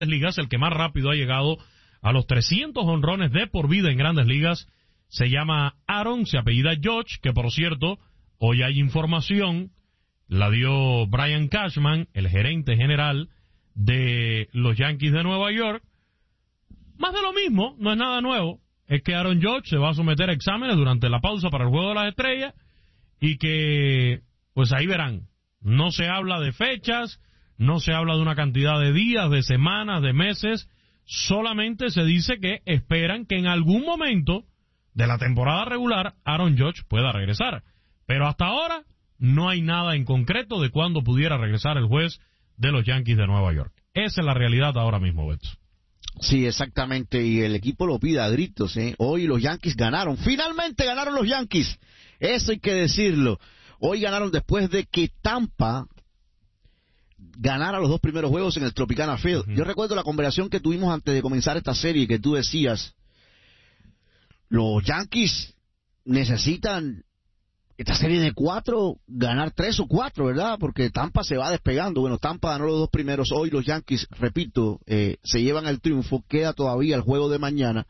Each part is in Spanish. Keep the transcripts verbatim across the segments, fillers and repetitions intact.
ligas, el que más rápido ha llegado a los trescientos jonrones de por vida en Grandes Ligas, se llama Aaron, se apellida Judge, que por cierto, hoy hay información, la dio Brian Cashman, el gerente general de los Yankees de Nueva York. Más de lo mismo, no es nada nuevo, es que Aaron Judge se va a someter a exámenes durante la pausa para el Juego de las Estrellas y que, pues ahí verán, no se habla de fechas, no se habla de una cantidad de días, de semanas, de meses, solamente se dice que esperan que en algún momento de la temporada regular Aaron Judge pueda regresar. Pero hasta ahora no hay nada en concreto de cuándo pudiera regresar el juez de los Yankees de Nueva York. Esa es la realidad ahora mismo, Beto. Sí, exactamente, y el equipo lo pide a gritos, ¿eh? Hoy los Yankees ganaron, finalmente ganaron los Yankees, eso hay que decirlo. Hoy ganaron después de que Tampa ganara los dos primeros juegos en el Tropicana Field. Uh-huh. Yo recuerdo la conversación que tuvimos antes de comenzar esta serie, que tú decías, los Yankees necesitan esta serie de cuatro, ganar tres o cuatro, ¿verdad? Porque Tampa se va despegando. Bueno, Tampa ganó los dos primeros. Hoy los Yankees, repito, eh, se llevan el triunfo. Queda todavía el juego de mañana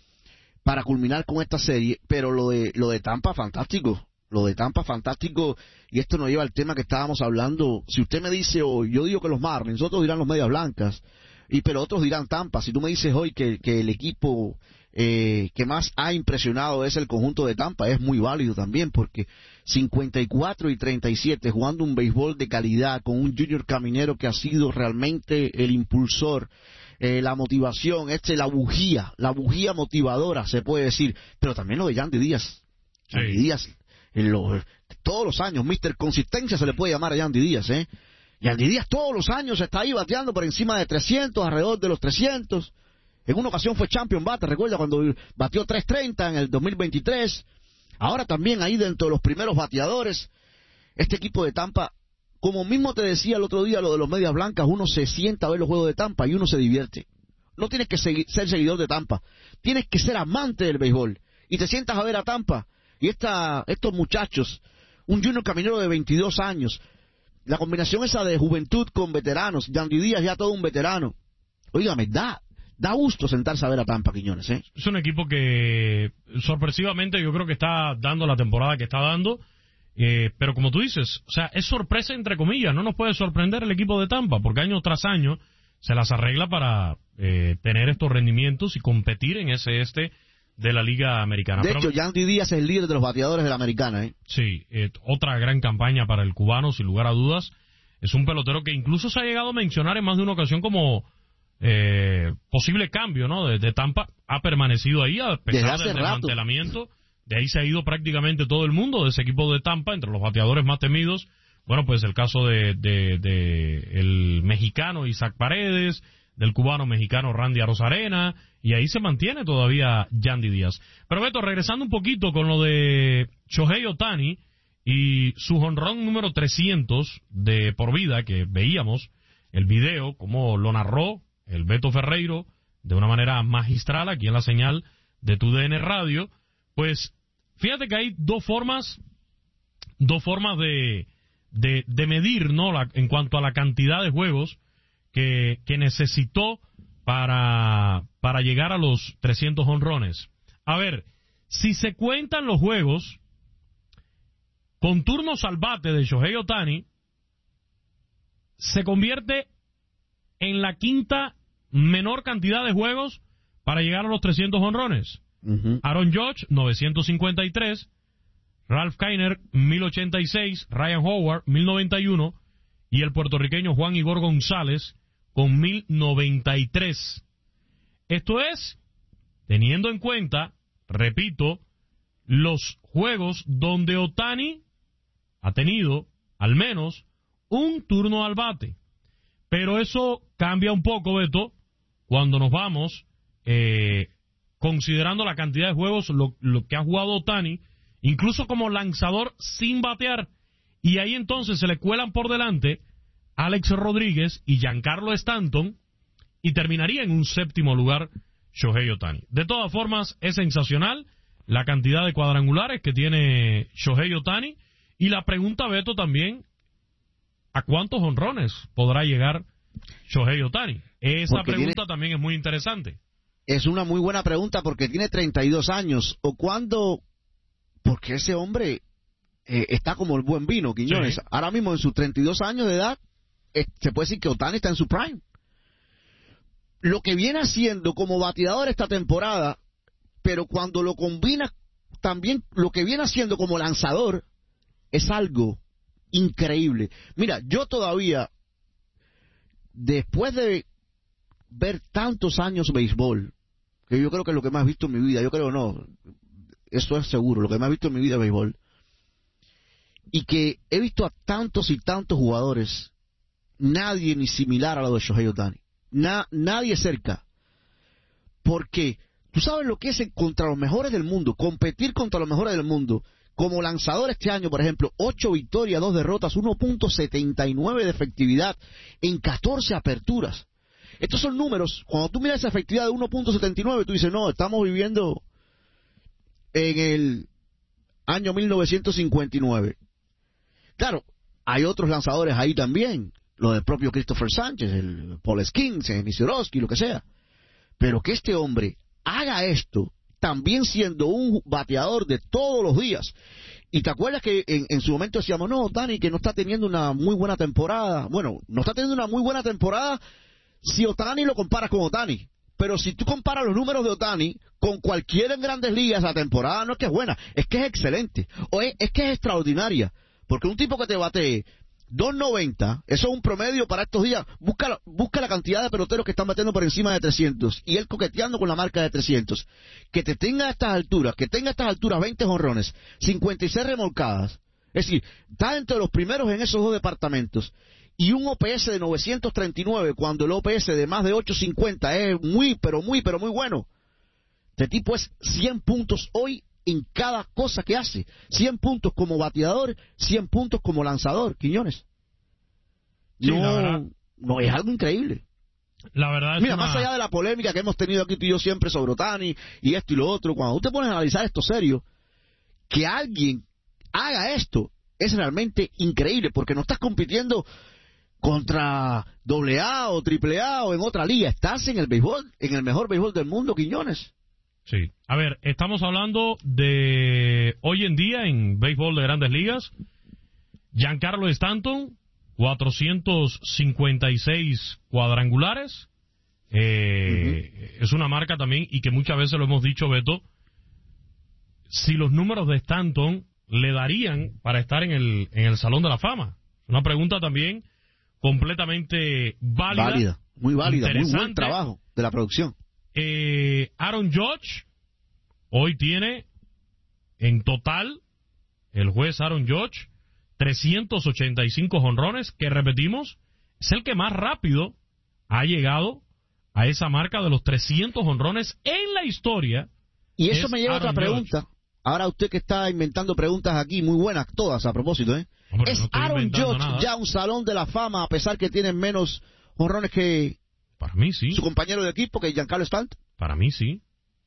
para culminar con esta serie. Pero lo de lo de Tampa, fantástico. Lo de Tampa, fantástico. Y esto nos lleva al tema que estábamos hablando. Si usted me dice hoy, yo digo que los Marlins, otros dirán los Medias Blancas, y pero otros dirán Tampa. Si tú me dices hoy que, que el equipo eh, que más ha impresionado es el conjunto de Tampa, es muy válido también, porque cincuenta y cuatro y treinta y siete jugando un béisbol de calidad con un Junior Caminero que ha sido realmente el impulsor, eh, la motivación, este, la bujía, la bujía motivadora, se puede decir, pero también lo de Yandy Díaz. Sí. Yandy Díaz, en los, todos los años, mister Consistencia se le puede llamar a Yandy Díaz, ¿eh? Yandy Díaz todos los años está ahí bateando por encima de trescientos, alrededor de los trescientos. En una ocasión fue champion batter, recuerda cuando batió tres treinta en el dos mil veintitrés. Ahora también ahí dentro de los primeros bateadores. Este equipo de Tampa, como mismo te decía el otro día lo de los Medias Blancas, uno se sienta a ver los juegos de Tampa y uno se divierte. No tienes que segui- ser seguidor de Tampa, tienes que ser amante del béisbol. Y te sientas a ver a Tampa y esta, estos muchachos, un Junior Caminero de veintidós años, la combinación esa de juventud con veteranos, Yandy Díaz ya todo un veterano. Óigame, da... Da gusto sentarse a ver a Tampa, Quiñones, ¿eh? Es un equipo que sorpresivamente yo creo que está dando la temporada que está dando, eh, pero como tú dices, o sea, es sorpresa entre comillas, no nos puede sorprender el equipo de Tampa, porque año tras año se las arregla para eh, tener estos rendimientos y competir en ese este de la Liga Americana. De pero, hecho, Yandy Díaz es el líder de los bateadores de la Americana, ¿eh? Sí, eh, otra gran campaña para el cubano, sin lugar a dudas. Es un pelotero que incluso se ha llegado a mencionar en más de una ocasión como Eh, posible cambio, ¿no? De, de Tampa. Ha permanecido ahí a pesar del desmantelamiento. De ahí se ha ido prácticamente todo el mundo de ese equipo de Tampa, entre los bateadores más temidos. Bueno, pues el caso de, de, de el mexicano Isaac Paredes, del cubano mexicano Randy Arozarena, y ahí se mantiene todavía Yandy Díaz. Pero Beto, regresando un poquito con lo de Shohei Ohtani y su jonrón número trescientos de por vida, que veíamos el video, como lo narró el Beto Ferreiro, de una manera magistral, aquí en la señal de tu D N Radio, pues, fíjate que hay dos formas, dos formas de, de, de medir, ¿no?, la, en cuanto a la cantidad de juegos que, que necesitó para, para llegar a los trescientos jonrones. A ver, si se cuentan los juegos con turnos al bate de Shohei Ohtani, se convierte en la quinta menor cantidad de juegos para llegar a los trescientos jonrones. Uh-huh. Aaron Judge, novecientos cincuenta y tres, Ralph Kiner, mil ochenta y seis, Ryan Howard, mil noventa y uno, y el puertorriqueño Juan Igor González con mil noventa y tres. Esto es, teniendo en cuenta, repito, los juegos donde Ohtani ha tenido, al menos, un turno al bate. Pero eso cambia un poco, Beto, cuando nos vamos, eh, considerando la cantidad de juegos, lo, lo que ha jugado Ohtani, incluso como lanzador sin batear, y ahí entonces se le cuelan por delante Alex Rodríguez y Giancarlo Stanton, y terminaría en un séptimo lugar Shohei Ohtani. De todas formas, es sensacional la cantidad de cuadrangulares que tiene Shohei Ohtani, y la pregunta, Beto, también, ¿a cuántos jonrones podrá llegar Shohei Ohtani? Esa Porque pregunta tiene, también es muy interesante. Es una muy buena pregunta porque tiene treinta y dos años. ¿O cuándo? Porque ese hombre eh, está como el buen vino, Quiñones. Sí. Ahora mismo en sus treinta y dos años de edad, eh, se puede decir que Ohtani está en su prime. Lo que viene haciendo como bateador esta temporada, pero cuando lo combina también lo que viene haciendo como lanzador, es algo increíble. Mira, yo todavía, después de ver tantos años béisbol, que yo creo que es lo que más he visto en mi vida, yo creo no, eso es seguro, lo que más he visto en mi vida es béisbol, y que he visto a tantos y tantos jugadores, nadie ni similar a lo de Shohei Ohtani, Na, nadie cerca, porque tú sabes lo que es contra los mejores del mundo, competir contra los mejores del mundo. Como lanzador este año, por ejemplo, ocho victorias, dos derrotas, uno punto setenta y nueve de efectividad en catorce aperturas. Estos son números, cuando tú miras esa efectividad de uno punto setenta y nueve, tú dices, no, estamos viviendo en el año mil novecientos cincuenta y nueve. Claro, hay otros lanzadores ahí también, lo del propio Christopher Sánchez, el Paul Skeens, el Nisorowski, lo que sea. Pero que este hombre haga esto, también siendo un bateador de todos los días. Y te acuerdas que en, en su momento decíamos, no, Ohtani, que no está teniendo una muy buena temporada. Bueno, no está teniendo una muy buena temporada si Ohtani lo comparas con Ohtani. Pero si tú comparas los números de Ohtani con cualquiera en Grandes Ligas, la temporada no es que es buena, es que es excelente. O es, es que es extraordinaria. Porque un tipo que te batee dos noventa, eso es un promedio para estos días. Busca, busca la cantidad de peloteros que están batiendo por encima de trescientos y él coqueteando con la marca de trescientos. Que te tenga a estas alturas, que tenga a estas alturas veinte jonrones, cincuenta y seis remolcadas. Es decir, está entre los primeros en esos dos departamentos. Y un O P S de novecientos treinta y nueve, cuando el O P S de más de ochocientos cincuenta es muy, pero muy, pero muy bueno. Este tipo es cien puntos hoy en cada cosa que hace. cien puntos como bateador, cien puntos como lanzador, Quiñones. Sí, no, la verdad. no, es algo increíble. La verdad es Mira, una... más allá de la polémica que hemos tenido aquí tú y yo siempre sobre Ohtani y esto y lo otro, cuando tú te pones a analizar esto serio, que alguien haga esto es realmente increíble, porque no estás compitiendo contra doble A o triple A o en otra liga, estás en el béisbol, en el mejor béisbol del mundo, Quiñones. Sí. A ver, estamos hablando de hoy en día en béisbol de Grandes Ligas. Giancarlo Stanton, cuatrocientos cincuenta y seis cuadrangulares. Eh, uh-huh. Es una marca también, y que muchas veces lo hemos dicho, Beto, si los números de Stanton le darían para estar en el, en el Salón de la Fama. Una pregunta también completamente válida. Válida, muy válida, muy buen trabajo de la producción. Eh, Aaron Judge hoy tiene en total, el juez Aaron Judge, trescientos ochenta y cinco jonrones, que repetimos, es el que más rápido ha llegado a esa marca de los trescientos jonrones en la historia. Y eso me lleva a otra pregunta. Judge. Ahora usted que está inventando preguntas aquí, muy buenas todas a propósito, ¿eh? Hombre, ¿Es no Aaron Judge nada. ya un Salón de la Fama a pesar que tiene menos jonrones que... Para mí sí. Su compañero de equipo, que es Giancarlo Stanton? Para mí sí.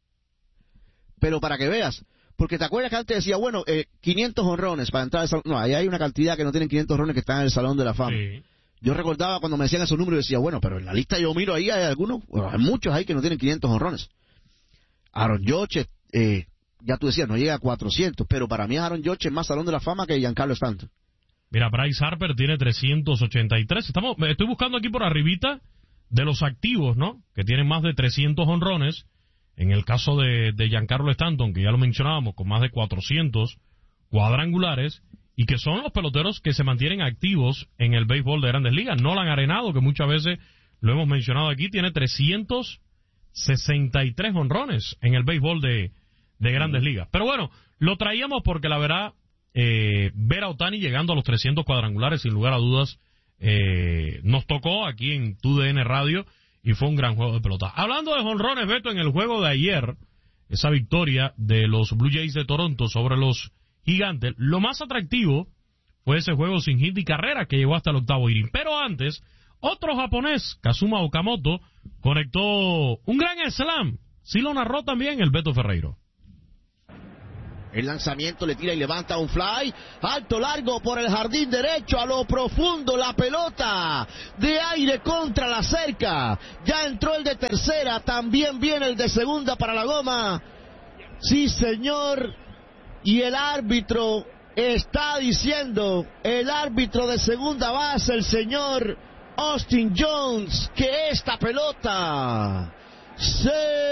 Pero para que veas, porque te acuerdas que antes decía, bueno, eh, quinientos jonrones para entrar al salón. No, ahí hay una cantidad que no tienen quinientos jonrones que están en el Salón de la Fama. Sí. Yo recordaba cuando me decían esos números y decía, bueno, pero en la lista yo miro ahí, hay algunos, bueno, hay muchos ahí que no tienen quinientos jonrones. Aaron Judge, eh, ya tú decías, no llega a cuatrocientos, pero para mí Aaron Judge es más Salón de la Fama que Giancarlo Stanton. Mira, Bryce Harper tiene trescientos ochenta y tres. Estamos, estoy buscando aquí por arribita de los activos, ¿no? Que tienen más de trescientos jonrones. En el caso de, de Giancarlo Stanton, que ya lo mencionábamos, con más de cuatrocientos cuadrangulares, y que son los peloteros que se mantienen activos en el béisbol de Grandes Ligas. Nolan Arenado, que muchas veces lo hemos mencionado aquí, tiene trescientos sesenta y tres jonrones en el béisbol de, de Grandes Ligas. Pero bueno, lo traíamos porque la verdad, eh, ver a Ohtani llegando a los trescientos cuadrangulares, sin lugar a dudas, eh, nos tocó aquí en T U D N Radio, y fue un gran juego de pelota. Hablando de jonrones, Beto, en el juego de ayer, esa victoria de los Blue Jays de Toronto sobre los Gigantes, lo más atractivo fue ese juego sin hit y carrera que llegó hasta el octavo inning. Pero antes, otro japonés, Kazuma Okamoto, conectó un gran slam. Sí lo narró también el Beto Ferreiro. El lanzamiento le tira y levanta un fly. Alto, largo por el jardín derecho. A lo profundo la pelota. De aire contra la cerca. Ya entró el de tercera. También viene el de segunda para la goma. Sí, señor. Y el árbitro está diciendo, el árbitro de segunda base, el señor Austin Jones, que esta pelota se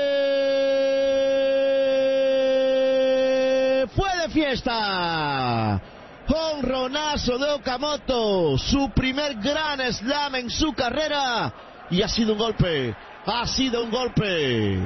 fue de fiesta. Jonronazo de Okamoto, su primer gran slam en su carrera, y ha sido un golpe, ha sido un golpe.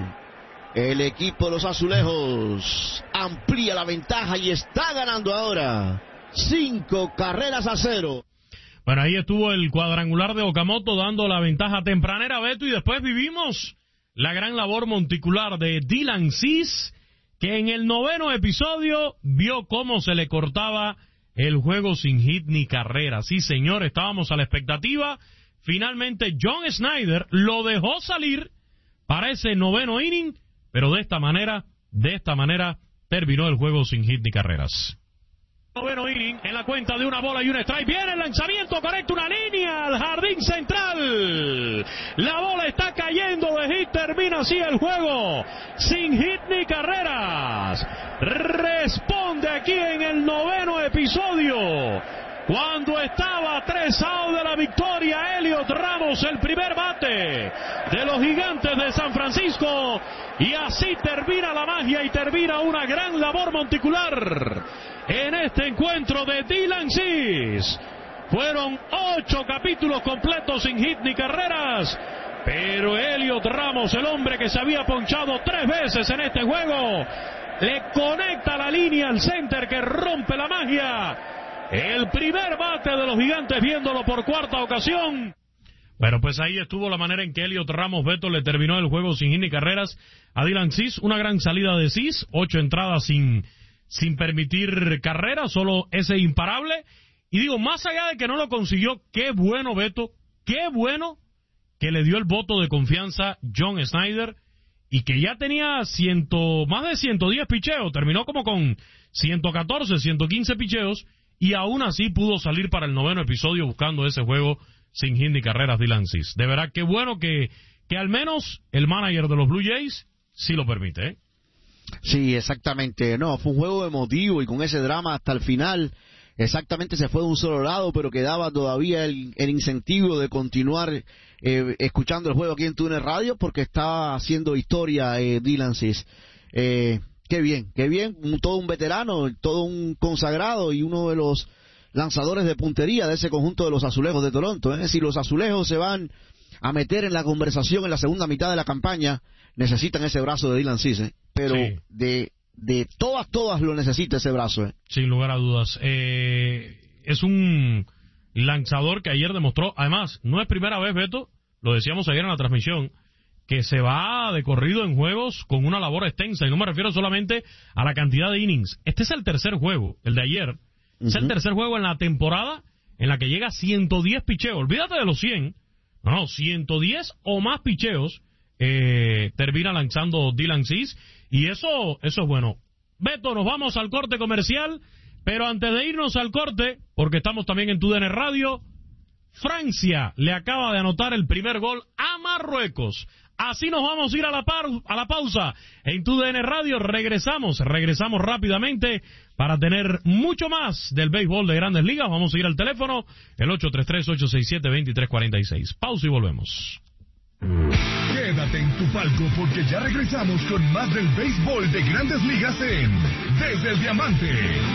El equipo de los Azulejos amplía la ventaja y está ganando ahora cinco carreras a cero. Bueno, ahí estuvo el cuadrangular de Okamoto dando la ventaja tempranera, Beto, y después vivimos la gran labor monticular de Dylan Cease, que en el noveno episodio vio cómo se le cortaba el juego sin hit ni carrera. Sí, señor, estábamos a la expectativa. Finalmente John Schneider lo dejó salir para ese noveno inning, pero de esta manera, de esta manera terminó el juego sin hit ni carreras. Noveno inning, en la cuenta de una bola y un strike. Viene el lanzamiento, correcto, una línea al jardín central. La bola está cayendo de hit, termina así el juego sin hit ni carreras. Responde aquí en el noveno episodio, cuando estaba a tres outs de la victoria, Elliot Ramos, el primer bate de los Gigantes de San Francisco, y así termina la magia y termina una gran labor monticular en este encuentro de Dylan Cease. Fueron ocho capítulos completos sin hit ni carreras, pero Elliot Ramos, el hombre que se había ponchado tres veces en este juego, le conecta la línea al center que rompe la magia. El primer bate de los Gigantes, viéndolo por cuarta ocasión. Bueno, pues ahí estuvo la manera en que Elliot Ramos, Beto, le terminó el juego sin hit ni carreras a Dylan Cease. Una gran salida de Cease, ocho entradas sin, sin permitir carreras, solo ese imparable. Y digo, más allá de que no lo consiguió, qué bueno, Beto, qué bueno que le dio el voto de confianza John Schneider, y que ya tenía ciento, más de ciento diez picheos, terminó como con ciento catorce, ciento quince picheos, y aún así pudo salir para el noveno episodio buscando ese juego sin hit ni carreras Dylan Cease. De verdad, qué bueno que, que al menos el manager de los Blue Jays sí lo permite, ¿eh? Sí, exactamente. No, fue un juego emotivo y con ese drama hasta el final. Exactamente, se fue de un solo lado, pero quedaba todavía el, el incentivo de continuar eh, escuchando el juego aquí en TUDN Radio, porque estaba haciendo historia eh, Dylan Cease. Eh, Qué bien, qué bien, todo un veterano, todo un consagrado y uno de los lanzadores de puntería de ese conjunto de los Azulejos de Toronto, ¿eh? Si los Azulejos se van a meter en la conversación en la segunda mitad de la campaña, necesitan ese brazo de Dylan Cease, ¿eh? Pero sí, de, de todas, todas lo necesita ese brazo, ¿eh? Sin lugar a dudas. Eh, es un lanzador que ayer demostró, además, no es primera vez, Beto, lo decíamos ayer en la transmisión, que se va de corrido en juegos con una labor extensa, y no me refiero solamente a la cantidad de innings. Este es el tercer juego, el de ayer, uh-huh. Es el tercer juego en la temporada en la que llega a ciento diez picheos. Olvídate de los cien, no, no, ciento diez o más picheos eh, termina lanzando Dylan Cease, y eso, eso es bueno. Beto, nos vamos al corte comercial, pero antes de irnos al corte, porque estamos también en TUDN Radio, Francia le acaba de anotar el primer gol a Marruecos. Así nos vamos a ir a la, par- a la pausa en TUDN Radio. Regresamos, regresamos rápidamente para tener mucho más del béisbol de Grandes Ligas. Vamos a ir al teléfono, el ocho tres tres, ocho seis siete, dos tres cuatro seis. Pausa y volvemos. Quédate en tu palco porque ya regresamos con más del béisbol de Grandes Ligas en Desde el Diamante.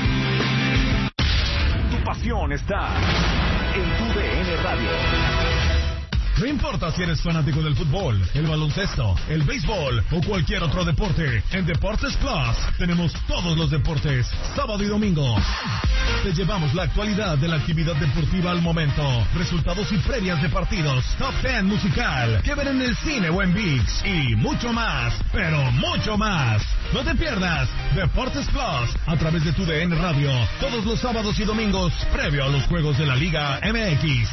Tu pasión está en TUDN Radio. No importa si eres fanático del fútbol, el baloncesto, el béisbol o cualquier otro deporte, en Deportes Plus tenemos todos los deportes, sábado y domingo. Te llevamos la actualidad de la actividad deportiva al momento, resultados y previas de partidos, top diez musical, que ver en el cine o en ViX, y mucho más, pero mucho más. No te pierdas Deportes Plus a través de TUDN Radio, todos los sábados y domingos, previo a los juegos de la Liga M X.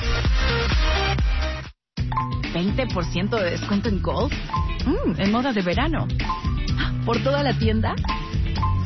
¿veinte por ciento de descuento en golf? Mm, en moda de verano. ¿Por toda la tienda?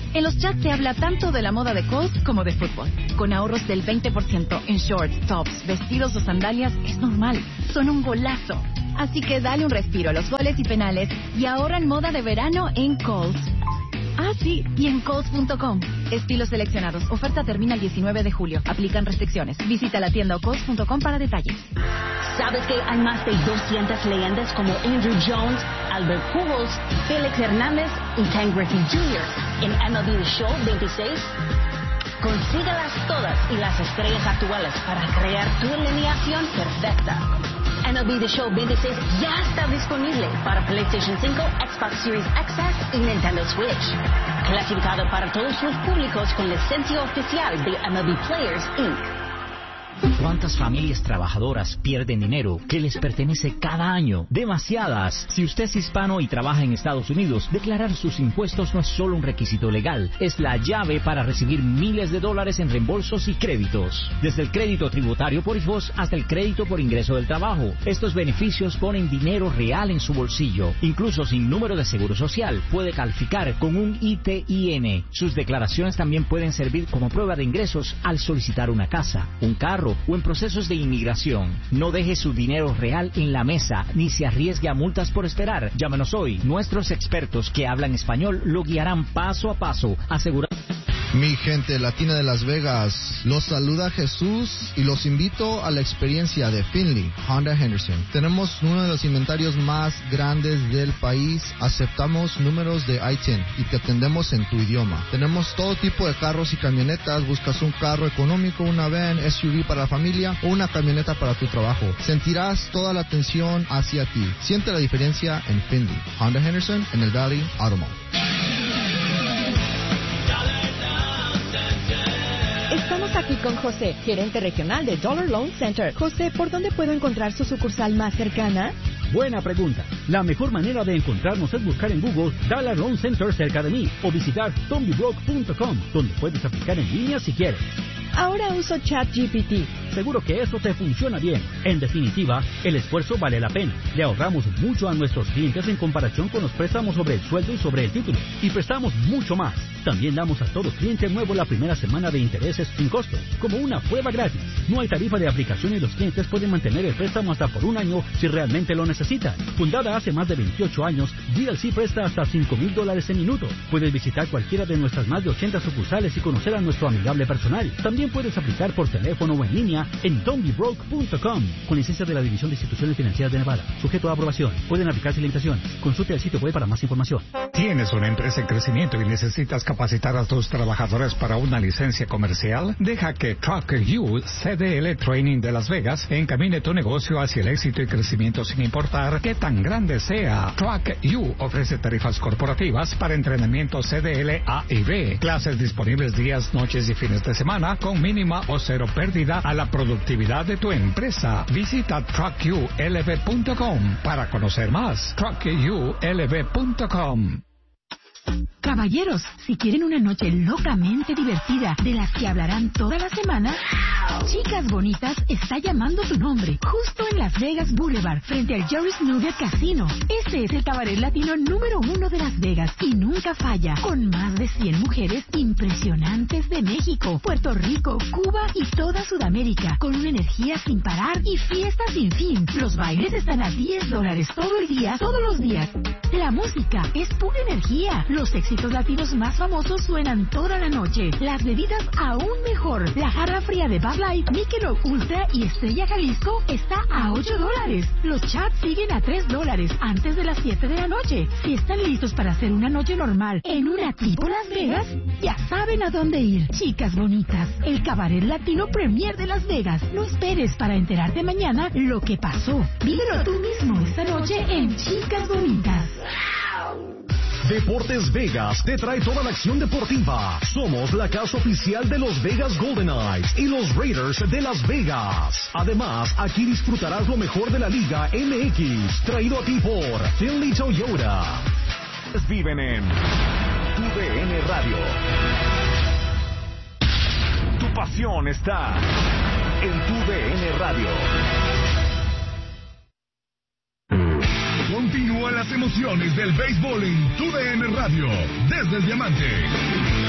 En los chats se habla tanto de la moda de Kohl's como de fútbol. Con ahorros del veinte por ciento en shorts, tops, vestidos o sandalias, es normal. Son un golazo. Así que dale un respiro a los goles y penales y ahorra en moda de verano en Kohl's. Ah, sí, y en Kohl's punto com. Estilos seleccionados. Oferta termina el diecinueve de julio. Aplican restricciones. Visita la tienda o Kohl's punto com para detalles. ¿Sabes que hay más de doscientas leyendas como Andrew Jones, Albert Pujols, Félix Hernández y Ken Griffey junior en M L B The Show veintiséis? Consígalas todas y las estrellas actuales para crear tu alineación perfecta. M L B The Show veintiséis ya está disponible para PlayStation cinco, Xbox Series X S y Nintendo Switch. Clasificado para todos los públicos con licencia oficial de M L B Players incorporated. ¿Cuántas familias trabajadoras pierden dinero que les pertenece cada año? Demasiadas. Si usted es hispano y trabaja en Estados Unidos, declarar sus impuestos no es solo un requisito legal, es la llave para recibir miles de dólares en reembolsos y créditos. Desde el crédito tributario por hijos hasta el crédito por ingreso del trabajo. Estos beneficios ponen dinero real en su bolsillo. Incluso sin número de seguro social, puede calificar con un I T I N. Sus declaraciones también pueden servir como prueba de ingresos al solicitar una casa, un carro o en procesos de inmigración. No deje su dinero real en la mesa ni se arriesgue a multas por esperar. Llámenos hoy. Nuestros expertos que hablan español lo guiarán paso a paso, asegurando. Mi gente latina de Las Vegas, los saluda Jesús y los invito a la experiencia de Finley Honda Henderson. Tenemos uno de los inventarios más grandes del país, aceptamos números de I T I N y te atendemos en tu idioma. Tenemos todo tipo de carros y camionetas, buscas un carro económico, una van, S U V para la familia o una camioneta para tu trabajo. Sentirás toda la atención hacia ti. Siente la diferencia en Finley Honda Henderson en el Valley Automall. Estamos aquí con José, gerente regional de Dollar Loan Center. José, ¿por dónde puedo encontrar su sucursal más cercana? Buena pregunta. La mejor manera de encontrarnos es buscar en Google Dollar Loan Center cerca de mí o visitar tomby broke punto com, donde puedes aplicar en línea si quieres. Ahora uso ChatGPT. Seguro que eso te funciona bien. En definitiva, el esfuerzo vale la pena. Le ahorramos mucho a nuestros clientes en comparación con los préstamos sobre el sueldo y sobre el título. Y prestamos mucho más. También damos a todo cliente nuevo la primera semana de intereses sin costo, como una prueba gratis. No hay tarifa de aplicación y los clientes pueden mantener el préstamo hasta por un año si realmente lo necesitan. Fundada hace más de veintiocho años, D L C presta hasta cinco mil dólares en minuto. Puedes visitar cualquiera de nuestras más de ochenta sucursales y conocer a nuestro amigable personal. También puedes aplicar por teléfono o en línea en tomby broke punto com, con licencia de la División de Instituciones Financieras de Nevada. Sujeto a aprobación. Pueden aplicarse limitaciones. Consulte el sitio web para más información. ¿Tienes una empresa en crecimiento y necesitas capacitar a tus trabajadores para una licencia comercial? Deja que Truck U C D L Training de Las Vegas encamine tu negocio hacia el éxito y crecimiento sin importar qué tan grande sea. Truck U ofrece tarifas corporativas para entrenamiento C D L A y B. Clases disponibles días, noches y fines de semana con mínima o cero pérdida a la productividad de tu empresa. Visita truck u l v punto com para conocer más. truck u l v punto com. Caballeros, si quieren una noche locamente divertida, de las que hablarán toda la semana, Chicas Bonitas está llamando tu nombre, justo en Las Vegas Boulevard, frente al Jerry's Nugget Casino. Este es el cabaret latino número uno de Las Vegas y nunca falla, con más de cien mujeres impresionantes de México, Puerto Rico, Cuba y toda Sudamérica, con una energía sin parar y fiestas sin fin. Los bailes están a diez dólares todo el día, todos los días. La música es pura energía. Los éxitos latinos más famosos suenan toda la noche. Las bebidas aún mejor. La jarra fría de Bud Light, Michelob Ultra y Estrella Jalisco está a ocho dólares. Los chats siguen a tres dólares antes de las siete de la noche. Si están listos para hacer una noche normal en una tipo Las Vegas, ya saben a dónde ir. Chicas Bonitas, el cabaret latino premier de Las Vegas. No esperes para enterarte mañana lo que pasó. Vívelo tú mismo esta noche en Chicas Bonitas. Deportes Vegas te trae toda la acción deportiva. Somos la casa oficial de los Vegas Golden Knights y los Raiders de Las Vegas. Además, aquí disfrutarás lo mejor de la Liga M X, traído a ti por Finley Toyota. Viven en tu D N Radio. Tu pasión está en tu D N Radio. Continúan las emociones del béisbol en tu D N Radio, desde el Diamante.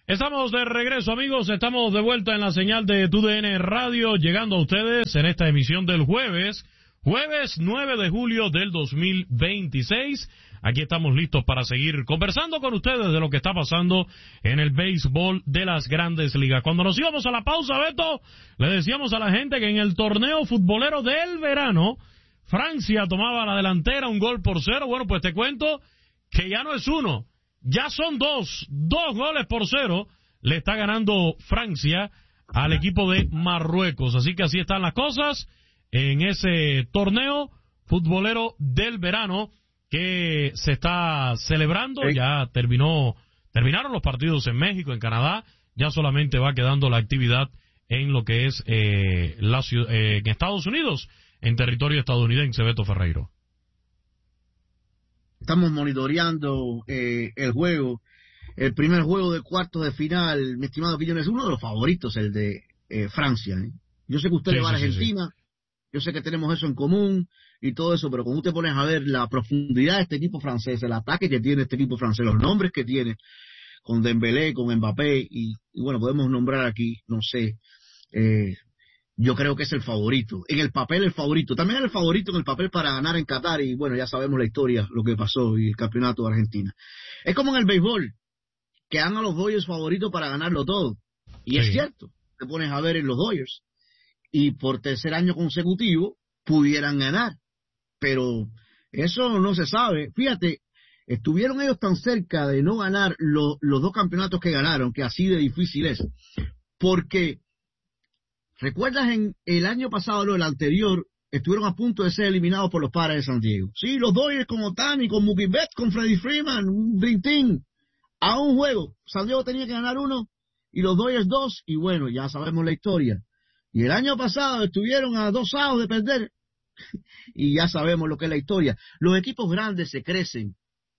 Estamos de regreso, amigos, estamos de vuelta en la señal de Tu D N Radio, llegando a ustedes en esta emisión del jueves, jueves nueve de julio del dos mil veintiséis. Aquí estamos listos para seguir conversando con ustedes de lo que está pasando en el béisbol de las grandes ligas. Cuando nos íbamos a la pausa, Beto, le decíamos a la gente que en el torneo futbolero del verano, Francia tomaba la delantera un gol por cero. Bueno, pues te cuento que ya no es uno, ya son dos, dos goles por cero le está ganando Francia al equipo de Marruecos. Así que así están las cosas en ese torneo futbolero del verano que se está celebrando. Sí. Ya terminó, terminaron los partidos en México, en Canadá, ya solamente va quedando la actividad en lo que es eh, la ciudad, eh, en Estados Unidos, en territorio estadounidense, Beto Ferreiro. Estamos monitoreando eh, el juego, el primer juego de cuartos de final, mi estimado Quillón, es uno de los favoritos, el de eh, Francia. ¿eh? Yo sé que usted sí, le va sí, a Argentina, sí, sí. Yo sé que tenemos eso en común y todo eso, pero cuando usted pone a ver la profundidad de este equipo francés, el ataque que tiene este equipo francés, los nombres que tiene, con Dembélé, con Mbappé, y, y bueno, podemos nombrar aquí, no sé, eh, yo creo que es el favorito, en el papel el favorito, también el favorito en el papel para ganar en Qatar, y bueno, ya sabemos la historia, lo que pasó y el campeonato de Argentina. Es como en el béisbol, que dan a los Dodgers favoritos para ganarlo todo, y sí. Es cierto, te pones a ver en los Dodgers, y por tercer año consecutivo pudieran ganar, pero eso no se sabe. Fíjate, estuvieron ellos tan cerca de no ganar lo, los dos campeonatos que ganaron, que así de difícil es, porque ¿recuerdas en el año pasado, no, el anterior, estuvieron a punto de ser eliminados por los Padres de San Diego? Sí, los Dodgers con Ohtani, con Mookie Betts, con Freddie Freeman, un Dream Team, a un juego. San Diego tenía que ganar uno y los Dodgers dos, y bueno, ya sabemos la historia. Y el año pasado estuvieron a dos outs de perder, y ya sabemos lo que es la historia. Los equipos grandes se crecen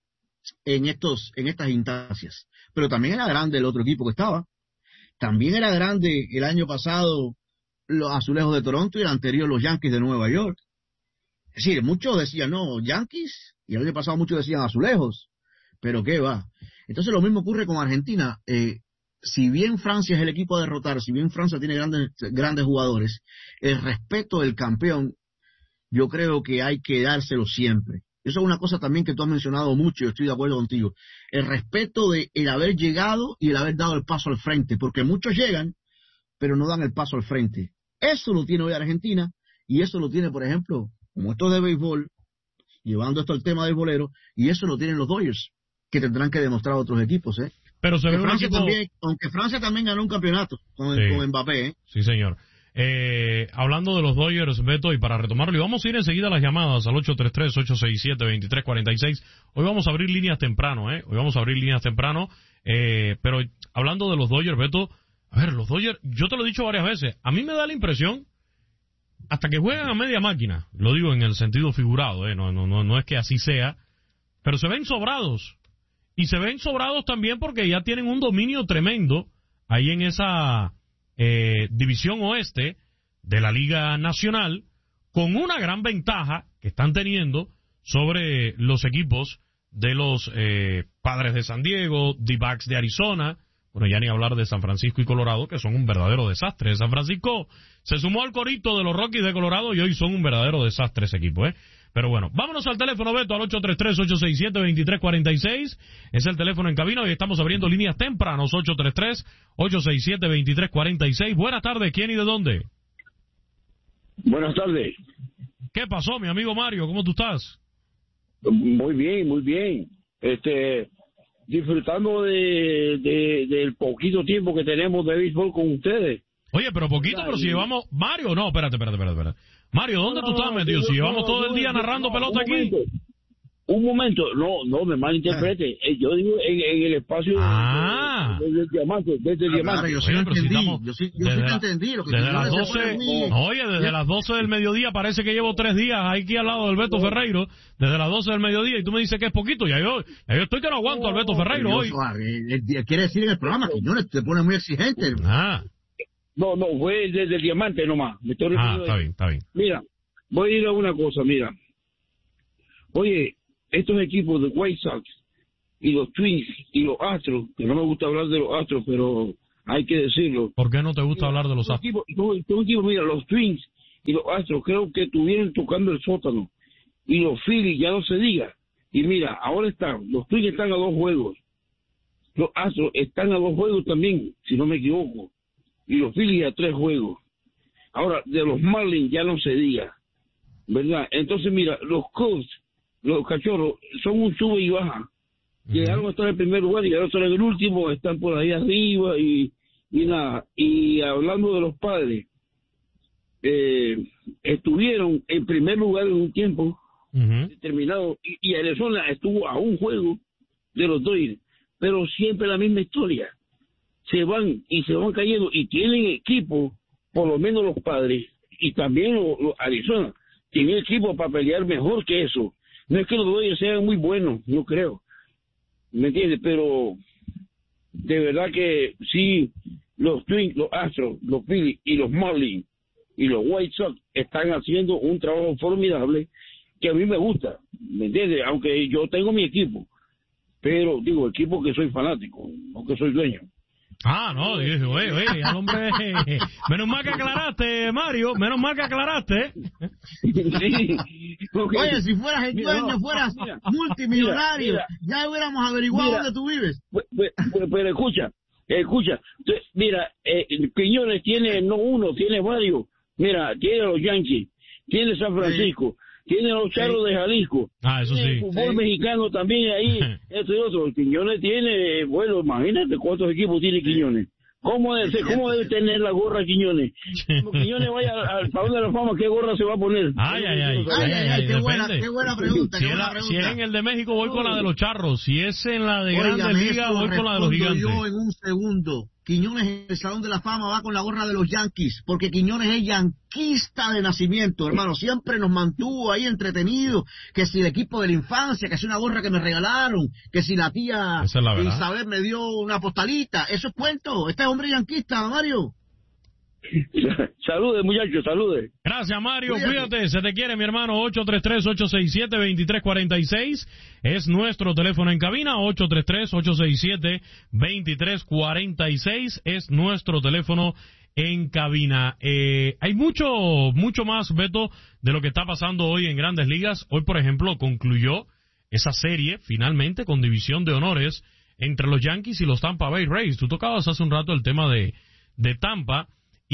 en estos, en estas instancias, pero también era grande el otro equipo que estaba. También era grande el año pasado los Azulejos de Toronto y el anterior los Yankees de Nueva York. Es decir, muchos decían, no, Yankees, y el año pasado muchos decían Azulejos, pero qué va. Entonces lo mismo ocurre con Argentina. Eh, si bien Francia es el equipo a derrotar, si bien Francia tiene grandes, grandes jugadores, el respeto del campeón, yo creo que hay que dárselo siempre. Eso es una cosa también que tú has mencionado mucho, y estoy de acuerdo contigo. El respeto de el haber llegado y el haber dado el paso al frente, porque muchos llegan, pero no dan el paso al frente. Eso lo tiene hoy Argentina, y eso lo tiene, por ejemplo, como esto de béisbol, llevando esto al tema del bolero, y eso lo tienen los Dodgers, que tendrán que demostrar a otros equipos, ¿eh? Pero se ve Francia equipo... también, aunque Francia también ganó un campeonato con, sí. con Mbappé, ¿eh? Sí, señor. Eh, hablando de los Dodgers, Beto, y para retomarlo, y vamos a ir enseguida a las llamadas al ocho tres tres, ocho seis siete, dos tres cuatro seis. Hoy vamos a abrir líneas temprano, ¿eh? Hoy vamos a abrir líneas temprano, eh, pero hablando de los Dodgers, Beto, a ver, los Dodgers, yo te lo he dicho varias veces, a mí me da la impresión, hasta que juegan a media máquina, lo digo en el sentido figurado, ¿eh? No, no, no, no es que así sea, pero se ven sobrados, y se ven sobrados también porque ya tienen un dominio tremendo ahí en esa... Eh, división oeste de la Liga Nacional, con una gran ventaja que están teniendo sobre los equipos de los eh, Padres de San Diego, D-backs de Arizona, bueno, ya ni hablar de San Francisco y Colorado, que son un verdadero desastre. San Francisco se sumó al corito de los Rockies de Colorado y hoy son un verdadero desastre ese equipo, ¿eh? Pero bueno, vámonos al teléfono, Beto, al ocho tres tres, ocho seis siete, dos tres cuatro seis. Es el teléfono en cabina y estamos abriendo líneas tempranos, ocho tres tres, ocho seis siete, dos tres cuatro seis. Buenas tardes, ¿quién y de dónde? Buenas tardes. ¿Qué pasó, mi amigo Mario? ¿Cómo tú estás? Muy bien, muy bien. Este, disfrutando de, de del poquito tiempo que tenemos de béisbol con ustedes. Oye, pero poquito, pero si llevamos... Mario, no, espérate, espérate, espérate. espérate. Mario, ¿dónde no, tú estás metido? Si llevamos no, todo el día no, narrando no, pelota un aquí. Momento, un momento, no, no me malinterprete. Ah. Yo digo en, en el espacio ah. desde el diamante, desde el ah, diamante. Claro, yo sí lo entendí, yo sí, yo sí te entendí. Lo que desde las doce, no, oye, desde las doce del mediodía, parece que llevo tres días aquí al lado del Beto no. Ferreiro, desde las doce del mediodía, y tú me dices que es poquito, ya yo, ya yo estoy que no aguanto no, al Beto Ferreiro hoy. Yo, quiere decir en el programa que no te pone muy exigente. Ah. No, no, fue desde el diamante nomás. Me estoy ah, está bien, está bien. Mira, voy a ir a una cosa, mira. Oye, estos equipos de White Sox y los Twins y los Astros, que no me gusta hablar de los Astros, pero hay que decirlo. ¿Por qué no te gusta mira, hablar de los Astros? Tipo, tipo, tipo, mira, los Twins y los Astros creo que estuvieron tocando el sótano, y los Phillies ya no se diga. Y mira, ahora están, los Twins están a dos juegos, los Astros están a dos juegos también, si no me equivoco, y los Phillies a tres juegos. Ahora, de los Marlins ya no se diga, ¿verdad? Entonces, mira, los Cubs, los Cachorros, son un sube y baja. Llegaron a estar en el primer lugar y ahora están en el último, están por ahí arriba y, y nada. Y hablando de los Padres, eh, estuvieron en primer lugar en un tiempo uh-huh. determinado y, y Arizona estuvo a un juego de los Dodgers, pero siempre la misma historia. Se van y se van cayendo y tienen equipo, por lo menos los Padres y también los, los Arizona, tienen equipo para pelear mejor que eso. No es que los Dodgers sean muy buenos, yo creo. ¿Me entiendes? Pero de verdad que sí, los Twins, los Astros, los Phillies y los Marlins y los White Sox están haciendo un trabajo formidable que a mí me gusta, ¿me entiendes? Aunque yo tengo mi equipo, pero digo, equipo que soy fanático, no que soy dueño. Ah, no, dije, oye, oye, al hombre, menos mal que aclaraste, Mario, menos mal que aclaraste. Sí, okay. Oye, si fueras el dueño, mira, fueras mira, multimillonario, mira, mira, ya hubiéramos averiguado mira, dónde tú vives. Pues, pues, pues, pero escucha, escucha, mira, eh, Quiñones tiene no uno, tiene varios. Mira, tiene los Yankees, tiene San Francisco, sí. tiene los Charros sí. de Jalisco. Ah, eso tiene sí. el fútbol sí. mexicano también ahí, esto y otro. Quiñones tiene, bueno, imagínate cuántos equipos tiene Quiñones. ¿Cómo debe, ser, ¿Cómo debe tener la gorra Quiñones? Como Quiñones vaya al Salón de la Fama, ¿qué gorra se va a poner? Ay, ay, ay. ay, ay, ay qué, buena, qué buena pregunta. Si, qué buena la, pregunta. si es en el de México, voy con la de los Charros. Si es en la de Grandes Ligas, voy con la de los Gigantes. Yo en un segundo. Quiñones en el Salón de la Fama va con la gorra de los Yankees, porque Quiñones es yanquista de nacimiento, hermano. Siempre nos mantuvo ahí entretenidos, que si el equipo de la infancia, que si una gorra que me regalaron, que si la tía es la Isabel me dio una postalita. Eso es cuento. Este es hombre yanquista, Mario. Salude, muchachos, salude. Gracias, Mario. Cuídate. Cuídate, se te quiere, mi hermano. ocho tres tres, ocho seis siete, dos tres cuatro seis es nuestro teléfono en cabina. ocho tres tres, ocho seis siete, dos tres cuatro seis es nuestro teléfono en cabina. Eh, hay mucho, mucho más, Beto, de lo que está pasando hoy en Grandes Ligas. Hoy, por ejemplo, concluyó esa serie, finalmente, con división de honores entre los Yankees y los Tampa Bay Rays. Tú tocabas hace un rato el tema de, de Tampa.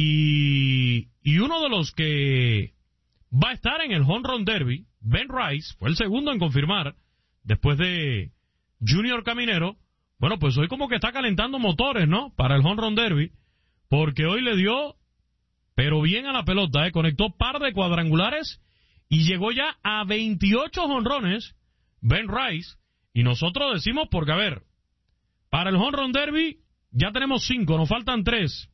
Y, y uno de los que va a estar en el Home Run Derby, Ben Rice, fue el segundo en confirmar, después de Junior Caminero. Bueno, pues hoy como que está calentando motores, ¿no? Para el Home Run Derby, porque hoy le dio, pero bien a la pelota, ¿eh? Conectó par de cuadrangulares y llegó ya a veintiocho jonrones, Ben Rice. Y nosotros decimos, porque a ver, para el Home Run Derby ya tenemos cinco, nos faltan tres.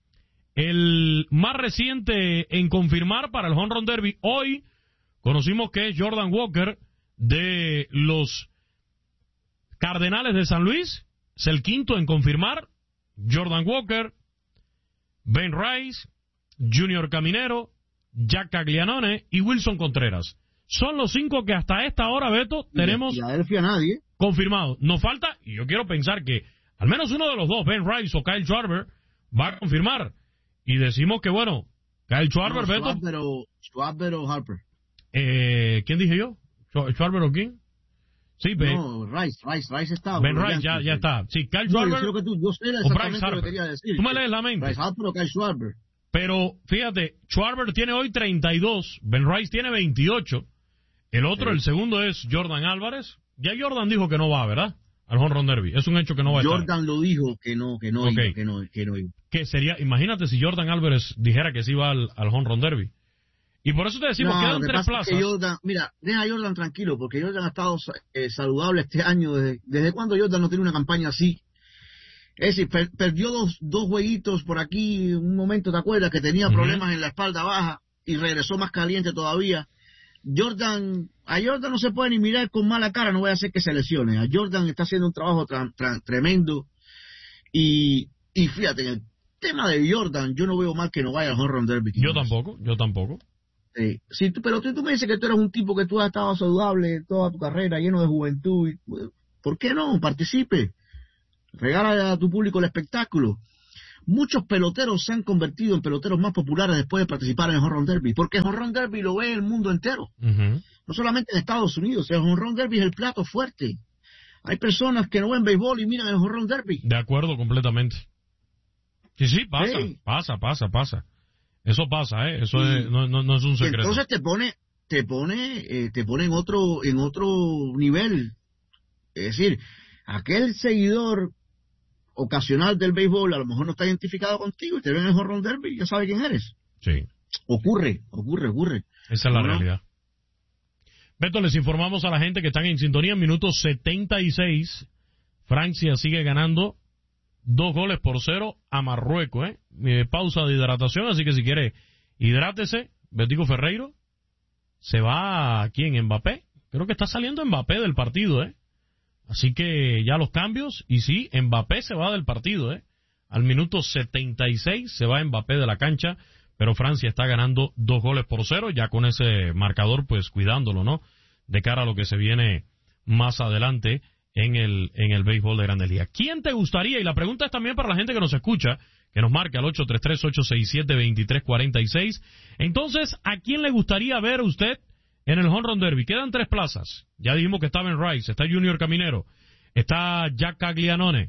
El más reciente en confirmar para el Home Run Derby hoy conocimos que es Jordan Walker de los Cardenales de San Luis. Es el quinto en confirmar. Jordan Walker, Ben Rice, Junior Caminero, Jack Caglianone y Wilson Contreras. Son los cinco que hasta esta hora, Beto, tenemos nadie. confirmados. Nos falta, y yo quiero pensar que al menos uno de los dos, Ben Rice o Kyle Schwarber, va a confirmar. Y decimos que, bueno, Kyle Schwarber, no, Beto. Schwarber o, Schwarber o Harper. Eh, ¿Quién dije yo? ¿Schwarber o quién? Sí, Ben. No, Rice, Rice, Rice está. Ben Rice, ya, ya está. Sí, Kyle Schwarber. No, yo, que tú, yo sé o Bryce Harper. Lo que quería decir. Tú me lees la mente. Bryce Harper o Kyle Schwarber. Pero, fíjate, Schwarber tiene hoy treinta y dos, Ben Rice tiene veintiocho. El otro, sí. El segundo es Jordan Álvarez. Ya Jordan dijo que no va, ¿verdad? Al Home Run Derby. Es un hecho que no va a Jordan estar. Jordan lo dijo que no, que no, okay. iba, que no, que no iba. Que sería, imagínate si Jordan Álvarez dijera que sí va al, al Home Run Derby. Y por eso te decimos, no, quedan que tres plazas. Es que Jordan, mira, deja a Jordan tranquilo, porque Jordan ha estado eh, saludable este año. Desde, desde cuando Jordan no tiene una campaña así. Es decir, per, perdió dos, dos jueguitos por aquí, un momento, ¿te acuerdas? Que tenía uh-huh. problemas en la espalda baja y regresó más caliente todavía. Jordan, a Jordan no se puede ni mirar con mala cara, no voy a hacer que se lesione. A Jordan está haciendo un trabajo tra, tra, tremendo. Y, y fíjate, en el tema de Jordan, yo no veo mal que no vaya al Home Run Derby. Yo tampoco, yo tampoco. Sí, sí, tú, pero tú, tú me dices que tú eres un tipo que tú has estado saludable toda tu carrera, lleno de juventud. Y, ¿Por qué no? Participe. Regala a tu público el espectáculo. Muchos peloteros se han convertido en peloteros más populares después de participar en el Home Run Derby, porque el Home Run Derby lo ve el mundo entero. Uh-huh. No solamente en Estados Unidos, el Home Run Derby es el plato fuerte. Hay personas que no ven béisbol y miran el Home Run Derby. De acuerdo, completamente. Sí, sí, pasa, Sí. pasa, pasa, pasa. Eso pasa, ¿eh? Eso es, no, no, no es un secreto. Entonces te pone, te pone, eh, te pone en otro, en otro nivel. Es decir, aquel seguidor ocasional del béisbol a lo mejor no está identificado contigo y te ven en el Home Run Derby y ya sabe quién eres. Sí. Ocurre, ocurre, ocurre. Esa es la ¿No? realidad. Beto, les informamos a la gente que están en sintonía en minuto setenta y seis. Francia sigue ganando dos goles por cero a Marruecos, ¿eh? Eh, pausa de hidratación, así que si quiere, hidrátese. Betico Ferreiro se va aquí en Mbappé. Creo que está saliendo Mbappé del partido, ¿eh? Así que ya los cambios, y sí, Mbappé se va del partido, ¿eh? Al minuto setenta y seis se va Mbappé de la cancha, pero Francia está ganando dos goles por cero, ya con ese marcador, pues cuidándolo, ¿no? De cara a lo que se viene más adelante en el en el béisbol de Grandes Ligas. ¿Quién te gustaría? Y la pregunta es también para la gente que nos escucha, que nos marque al ocho tres tres, ocho seis siete, dos tres cuatro seis. Entonces, ¿a quién le gustaría ver usted en el Home Run Derby? Quedan tres plazas. Ya dijimos que está Ben Rice, está Junior Caminero, está Jack Caglianone,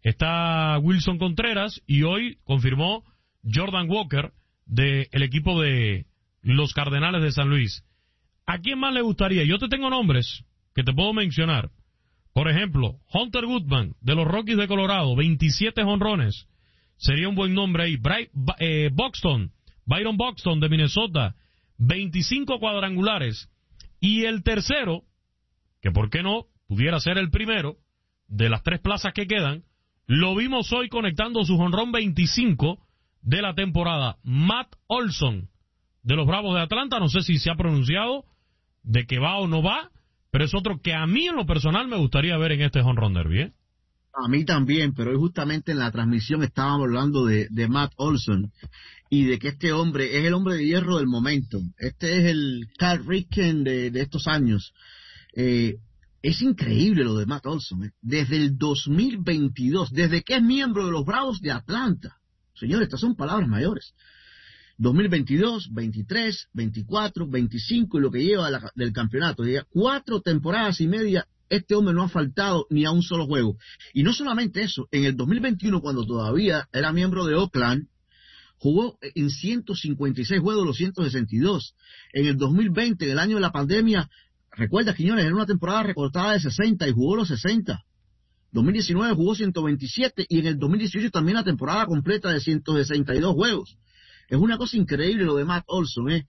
está Wilson Contreras, y hoy confirmó Jordan Walker del equipo de los Cardenales de San Luis. ¿A quién más le gustaría? Yo te tengo nombres que te puedo mencionar. Por ejemplo, Hunter Goodman de los Rockies de Colorado, veintisiete jonrones. Sería un buen nombre ahí. Bry, eh, Buxton, Byron Buxton de Minnesota, veinticinco cuadrangulares. Y el tercero, que por qué no, pudiera ser el primero de las tres plazas que quedan, lo vimos hoy conectando su jonrón veinticinco de la temporada. Matt Olson de los Bravos de Atlanta, no sé si se ha pronunciado de que va o no va, pero es otro que a mí en lo personal me gustaría ver en este Home Run Derby, ¿eh? A mí también, pero hoy justamente en la transmisión estábamos hablando de, de Matt Olson y de que este hombre es el hombre de hierro del momento. Este es el Cal Ripken de, de estos años. Eh, es increíble lo de Matt Olson, ¿eh? Desde el dos mil veintidós, desde que es miembro de los Bravos de Atlanta. Señores, estas son palabras mayores. dos mil veintidós, veintitrés, veinticuatro, veinticinco y lo que lleva la, del campeonato. Ya cuatro temporadas y media, este hombre no ha faltado ni a un solo juego. Y no solamente eso, en el dos mil veintiuno, cuando todavía era miembro de Oakland, jugó en ciento cincuenta y seis juegos de los ciento sesenta y dos. En el dos mil veinte, en el año de la pandemia, recuerda, Quiñones, era una temporada recortada de sesenta y jugó los sesenta. dos mil diecinueve jugó ciento veintisiete y en el dos mil dieciocho también la temporada completa de ciento sesenta y dos juegos. Es una cosa increíble lo de Matt Olson, ¿eh?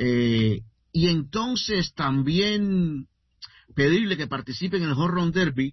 eh y entonces también pedirle que participe en el Home Run Derby.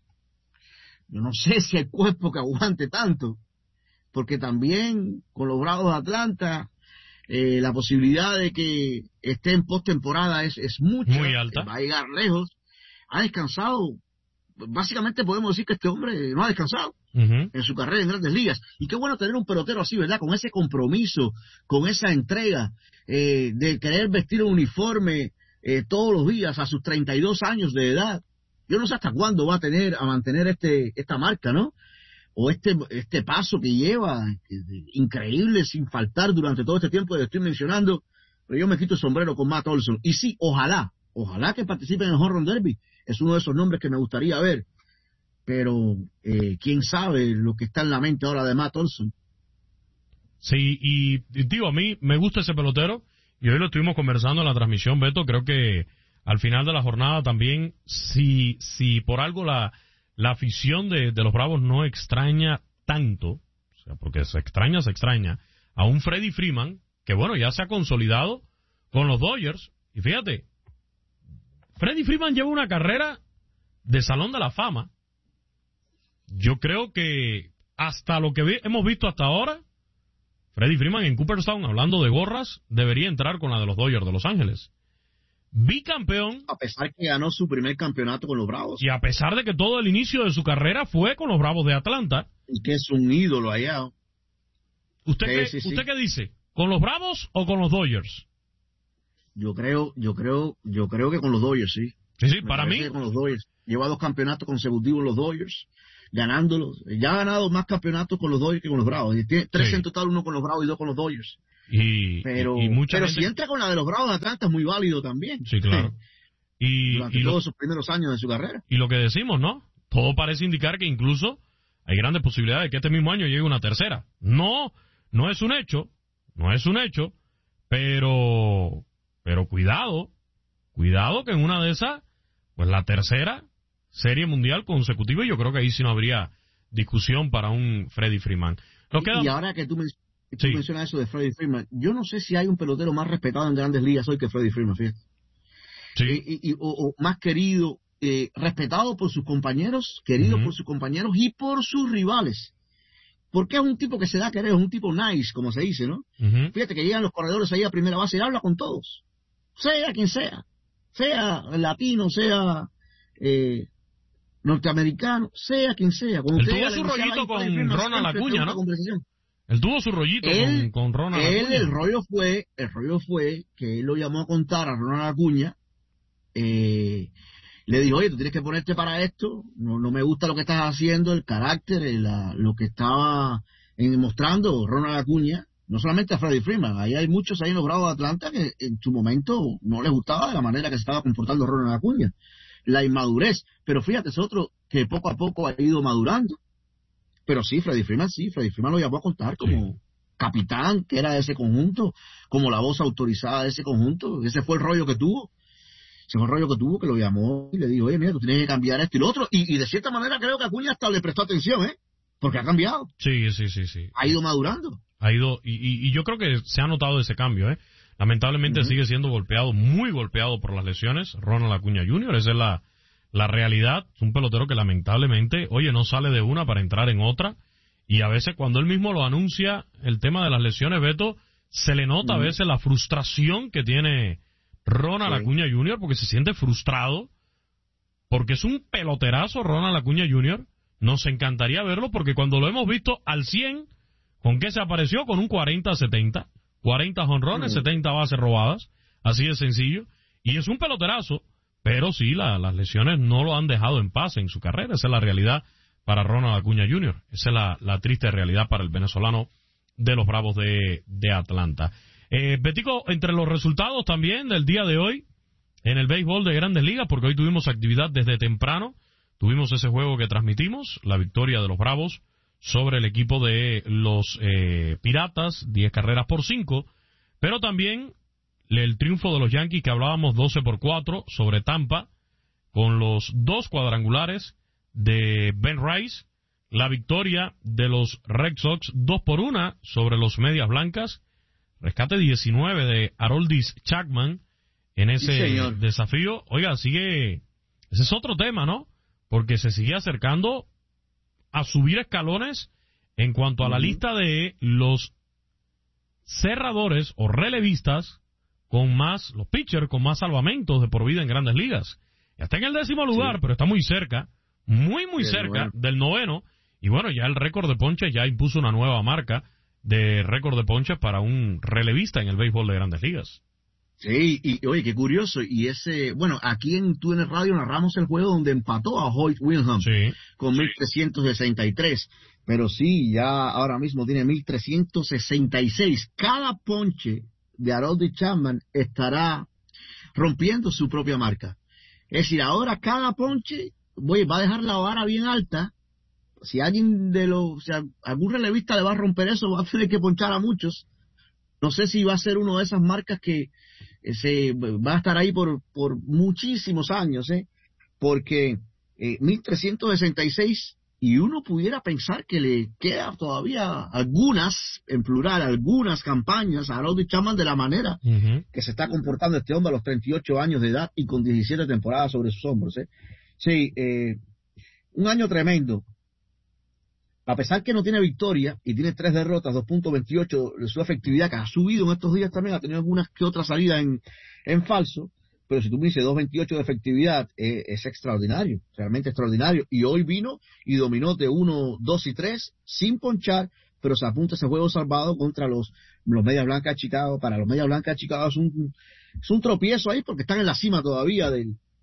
Yo no sé si hay cuerpo que aguante tanto, porque también con los Bravos de Atlanta eh, la posibilidad de que esté en postemporada es, es mucha, muy alta. Va a llegar lejos. Ha descansado. Básicamente podemos decir que este hombre no ha descansado uh-huh. en su carrera en Grandes Ligas. Y qué bueno tener un pelotero así, ¿verdad? Con ese compromiso, con esa entrega eh, de querer vestir un uniforme eh, todos los días a sus treinta y dos años de edad. Yo no sé hasta cuándo va a tener a mantener este esta marca, ¿no? O este este paso que lleva, increíble, sin faltar durante todo este tiempo que estoy mencionando. Pero yo me quito el sombrero con Matt Olson. Y sí, ojalá, ojalá que participe en el Home Run Derby. Es uno de esos nombres que me gustaría ver. Pero eh, quién sabe lo que está en la mente ahora de Matt Olson. Sí, y digo, a mí me gusta ese pelotero. Y hoy lo estuvimos conversando en la transmisión, Beto. Creo que al final de la jornada también, si si por algo la, la afición de, de los Bravos no extraña tanto, o sea, porque se extraña, se extraña, a un Freddie Freeman, que bueno, ya se ha consolidado con los Dodgers. Y fíjate, Freddie Freeman lleva una carrera de Salón de la Fama. Yo creo que hasta lo que vi, hemos visto hasta ahora, Freddie Freeman en Cooperstown, hablando de gorras, debería entrar con la de los Dodgers de Los Ángeles. Bicampeón. A pesar que ganó su primer campeonato con los Bravos. Y a pesar de que todo el inicio de su carrera fue con los Bravos de Atlanta. Y que es un ídolo allá. ¿Usted, sí, qué, sí, sí. ¿usted qué dice? ¿Con los Bravos o con los Dodgers? Yo creo, yo creo, yo creo que con los Dodgers, sí. Sí, sí, para mí. Con los Dodgers. Lleva dos campeonatos consecutivos en los Dodgers, ganándolos. Ya ha ganado más campeonatos con los Dodgers que con los Bravos. Tiene tres sí. en total, uno con los Bravos y dos con los Dodgers. Y, pero y, y mucha pero gente... si entra con la de los Bravos de Atlanta es muy válido también. Sí, claro. Y, Durante y todos lo, sus primeros años de su carrera. Y lo que decimos, ¿no? Todo parece indicar que incluso hay grandes posibilidades de que este mismo año llegue una tercera. No, no es un hecho, no es un hecho, pero, pero cuidado, cuidado que en una de esas, pues la tercera serie mundial consecutiva, y yo creo que ahí sí no habría discusión para un Freddie Freeman. Lo queda... Y ahora que tú, men tú sí. mencionas eso de Freddie Freeman, yo no sé si hay un pelotero más respetado en Grandes Ligas hoy que Freddie Freeman, fíjate. Sí. Y, y, o, o más querido, eh, respetado por sus compañeros, querido uh-huh. por sus compañeros y por sus rivales. Porque es un tipo que se da a querer, es un tipo nice, como se dice, ¿no? Uh-huh. Fíjate que llegan los corredores ahí a primera base y habla con todos. Sea quien sea. Sea latino, sea eh, norteamericano, sea quien sea. Él tuvo su rollito con Ronald Acuña, ¿no? Él tuvo su rollito él, con, con Ronald él, Acuña. El rollo fue, el rollo fue que él lo llamó a contar a Ronald Acuña. Eh, le dijo, oye, tú tienes que ponerte para esto, no, no me gusta lo que estás haciendo, el carácter, la, lo que estaba en, mostrando Ronald Acuña, no solamente a Freddie Freeman, ahí hay muchos ahí en los Bravos de Atlanta que en su momento no les gustaba de la manera que se estaba comportando Ronald Acuña, la inmadurez, pero fíjate, es otro que poco a poco ha ido madurando, pero sí, Freddie Freeman, sí, Freddie Freeman lo llamó a contar como sí. capitán, que era de ese conjunto, como la voz autorizada de ese conjunto, ese fue el rollo que tuvo. Ese fue el rollo que tuvo, que lo llamó y le dijo, oye, mira, tú tienes que cambiar esto y lo otro. Y, y de cierta manera creo que Acuña hasta le prestó atención, ¿eh? Porque ha cambiado. Sí, sí, sí, sí. Ha ido madurando. Ha ido, y, y, y yo creo que se ha notado ese cambio, ¿eh? Lamentablemente uh-huh. sigue siendo golpeado, muy golpeado por las lesiones, Ronald Acuña junior Esa es la, la realidad. Es un pelotero que lamentablemente, oye, no sale de una para entrar en otra. Y a veces cuando él mismo lo anuncia, el tema de las lesiones, Beto, se le nota uh-huh. a veces la frustración que tiene Ronald sí. Acuña junior porque se siente frustrado, porque es un peloterazo Ronald Acuña junior Nos encantaría verlo porque cuando lo hemos visto al cien, ¿con qué se apareció? Con un cuarenta setenta, cuarenta jonrones, sí. setenta bases robadas, así de sencillo. Y es un peloterazo, pero sí, la, las lesiones no lo han dejado en paz en su carrera. Esa es la realidad para Ronald Acuña junior Esa es la, la triste realidad para el venezolano de los Bravos de, de Atlanta. Eh, Betico, entre los resultados también del día de hoy en el béisbol de Grandes Ligas, porque hoy tuvimos actividad desde temprano, tuvimos ese juego que transmitimos, la victoria de los Bravos sobre el equipo de los eh, Piratas, diez carreras por cinco, pero también el triunfo de los Yankees que hablábamos doce por cuatro sobre Tampa, con los dos cuadrangulares de Ben Rice, la victoria de los Red Sox dos por uno sobre los Medias Blancas, rescate diecinueve de Aroldis Chapman en ese sí, desafío. Oiga, sigue, ese es otro tema, ¿no? Porque se sigue acercando a subir escalones en cuanto a la uh-huh. lista de los cerradores o relevistas con más, los pitchers con más salvamentos de por vida en Grandes Ligas. Ya está en el décimo lugar, sí. pero está muy cerca, muy, muy cerca noveno. del noveno. Y bueno, ya el récord de ponches ya impuso una nueva marca de récord de ponches para un relevista en el béisbol de Grandes Ligas. Sí, y oye, qué curioso, y ese, bueno, aquí en T U N Radio narramos el juego donde empató a Hoyt Wilhelm sí, con mil trescientos sesenta y tres, pero sí, ya ahora mismo tiene mil trescientos sesenta y seis. Cada ponche de Aroldis Chapman estará rompiendo su propia marca. Es decir, ahora cada ponche, voy, va a dejar la vara bien alta. Si alguien de los, o sea, algún relevista le va a romper eso, va a tener que ponchar a muchos. No sé si va a ser una de esas marcas que eh, se va a estar ahí por, por muchísimos años, ¿eh? Porque eh, mil trescientos sesenta y seis, y uno pudiera pensar que le queda todavía algunas, en plural, algunas campañas a Aroldis Chapman de la manera uh-huh. que se está comportando este hombre a los treinta y ocho años de edad y con diecisiete temporadas sobre sus hombros, ¿eh? Sí, eh, un año tremendo. A pesar que no tiene victoria y tiene tres derrotas, dos punto veintiocho de su efectividad, que ha subido en estos días también, ha tenido algunas que otras salidas en, en falso, pero si tú me dices dos punto veintiocho de efectividad, eh, es extraordinario, realmente extraordinario. Y hoy vino y dominó de uno, dos y tres, sin ponchar, pero se apunta ese juego salvado contra los, los Medias Blancas de Chicago. Para los Medias Blancas de Chicago es un, es un tropiezo ahí porque están en la cima todavía del,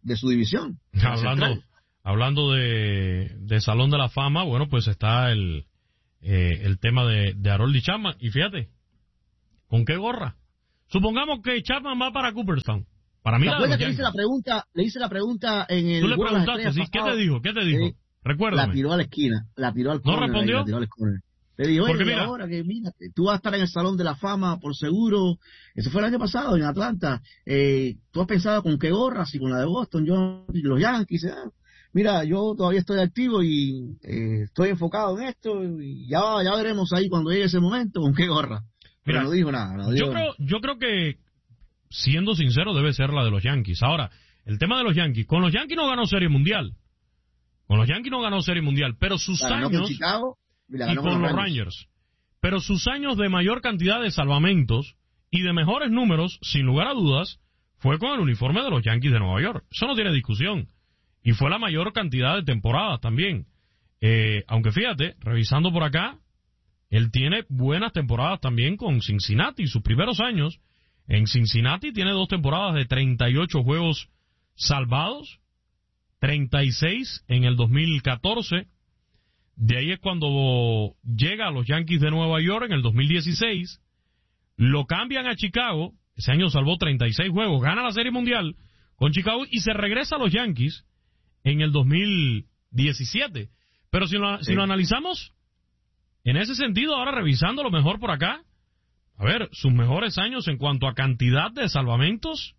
de su división. Hablando, hablando de, de Salón de la Fama, bueno, pues está el, eh, el tema de, de Harold Chapman. Y fíjate, ¿con qué gorra? Supongamos que Chapman va para Cooperstown. Para mí, ¿te acuerdas que le hice la pregunta, le hice la pregunta en el... Tú le preguntaste, ¿sí? ¿Qué te dijo? ¿Qué te dijo? Eh, Recuérdame. La tiró a la esquina, la tiró al corner. ¿No respondió? Ahí, la tiró al corner. Le digo, oye, mira, ahora que mira, tú vas a estar en el Salón de la Fama por seguro. Eso fue el año pasado en Atlanta. Eh, ¿Tú has pensado con qué gorra? Si con la de Boston, yo, los Yankees. ¿eh? Mira, yo todavía estoy activo y eh, estoy enfocado en esto. Y ya, ya veremos ahí cuando llegue ese momento con qué gorra. Pero mira, no dijo nada. No dijo yo, creo, nada. yo creo que, siendo sincero, debe ser la de los Yankees. Ahora, el tema de los Yankees. Con los Yankees no ganó Serie Mundial. Con los Yankees no ganó Serie Mundial. Pero sus la ganó años... con Chicago y, la y ganó con, con los Rangers. Rangers. Pero sus años de mayor cantidad de salvamentos y de mejores números, sin lugar a dudas, fue con el uniforme de los Yankees de Nueva York. Eso no tiene discusión. Y fue la mayor cantidad de temporadas también. Eh, aunque fíjate, revisando por acá, él tiene buenas temporadas también con Cincinnati. Sus primeros años en Cincinnati tiene dos temporadas de treinta y ocho juegos salvados, treinta y seis en el dos mil catorce. De ahí es cuando llega a los Yankees de Nueva York en el dos mil dieciséis, lo cambian a Chicago, ese año salvó treinta y seis juegos, gana la Serie Mundial con Chicago y se regresa a los Yankees en el dos mil diecisiete. Pero si lo, si lo analizamos, en ese sentido, ahora revisando lo mejor por acá, a ver, sus mejores años en cuanto a cantidad de salvamentos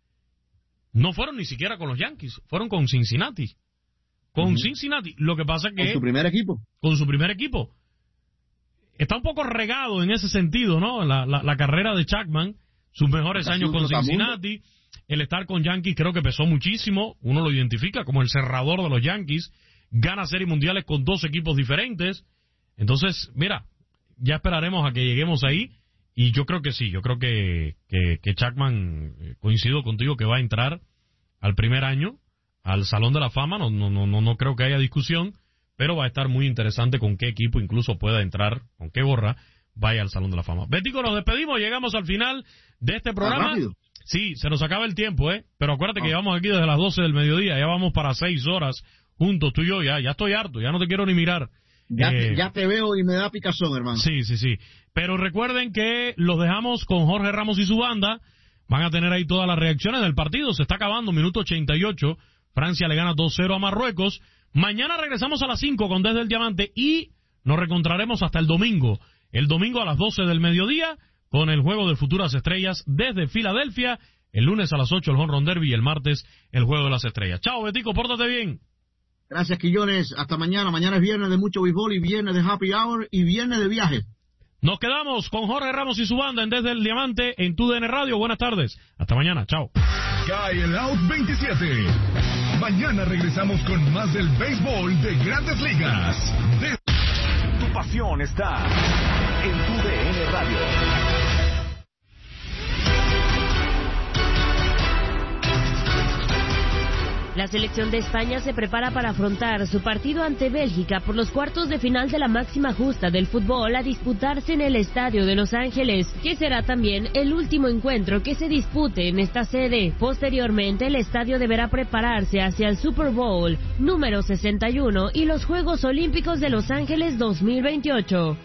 no fueron ni siquiera con los Yankees, fueron con Cincinnati. Con uh-huh. Cincinnati. Lo que pasa es que... Con su primer equipo. Con su primer equipo. Está un poco regado en ese sentido, ¿no? La, la, la carrera de Chapman, sus mejores años con Cincinnati. El estar con Yankees creo que pesó muchísimo. Uno lo identifica como el cerrador de los Yankees. Gana series mundiales con dos equipos diferentes. Entonces, mira, ya esperaremos a que lleguemos ahí. Y yo creo que sí, yo creo que, que, que Chapman, coincido contigo, que va a entrar al primer año al Salón de la Fama. No, no, no, no creo que haya discusión, pero va a estar muy interesante con qué equipo incluso pueda entrar, con qué gorra vaya al Salón de la Fama. Bético, nos despedimos, llegamos al final de este programa. ¿Rápido? Sí, se nos acaba el tiempo, ¿eh? Pero acuérdate ah. que llevamos aquí desde las doce del mediodía, ya vamos para seis horas juntos, tú y yo, ya, ya estoy harto, ya no te quiero ni mirar. Ya, eh, te, ya te veo y me da picazón, hermano. Sí, sí, sí. Pero recuerden que los dejamos con Jorge Ramos y su banda. Van a tener ahí todas las reacciones del partido. Se está acabando, minuto ochenta y ocho. Francia le gana dos cero a Marruecos. Mañana regresamos a las cinco con Desde el Diamante y nos reencontraremos hasta el domingo. El domingo a las doce del mediodía con el juego de Futuras Estrellas desde Filadelfia. El lunes a las ocho el Home Run Derby y el martes el juego de las estrellas. Chao, Betico, pórtate bien. Gracias, Quillones. Hasta mañana. Mañana es viernes de mucho béisbol y viernes de happy hour y viernes de viaje. Nos quedamos con Jorge Ramos y su banda en Desde el Diamante en Tu D N Radio. Buenas tardes. Hasta mañana. Chao. Cae el Out veintisiete. Mañana regresamos con más del béisbol de Grandes Ligas. De... Tu pasión está en Tu D N Radio. La selección de España se prepara para afrontar su partido ante Bélgica por los cuartos de final de la máxima justa del fútbol a disputarse en el Estadio de Los Ángeles, que será también el último encuentro que se dispute en esta sede. Posteriormente, el estadio deberá prepararse hacia el Super Bowl número sesenta y uno y los Juegos Olímpicos de Los Ángeles dos mil veintiocho.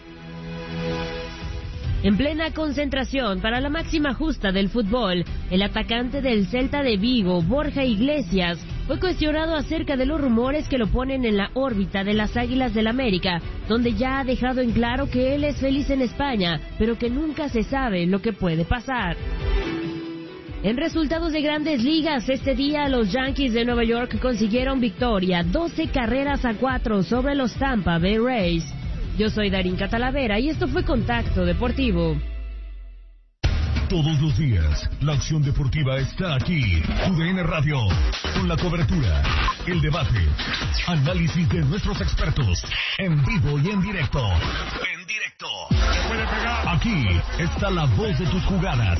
En plena concentración para la máxima justa del fútbol, el atacante del Celta de Vigo, Borja Iglesias, fue cuestionado acerca de los rumores que lo ponen en la órbita de las Águilas del América, donde ya ha dejado en claro que él es feliz en España, pero que nunca se sabe lo que puede pasar. En resultados de Grandes Ligas, este día los Yankees de Nueva York consiguieron victoria, doce carreras a cuatro sobre los Tampa Bay Rays. Yo soy Darín Catalavera y esto fue Contacto Deportivo. Todos los días, la acción deportiva está aquí. Tu D N Radio, con la cobertura, el debate, análisis de nuestros expertos, en vivo y en directo. En directo. Aquí está la voz de tus jugadas.